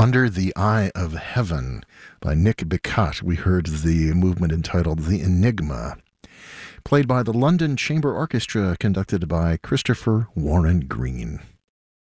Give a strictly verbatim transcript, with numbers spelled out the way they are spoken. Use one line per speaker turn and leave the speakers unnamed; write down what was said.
Under the Eye of Heaven by Nick Bicut. We heard the movement entitled The Enigma, played by the London Chamber Orchestra, conducted by Christopher Warren Green.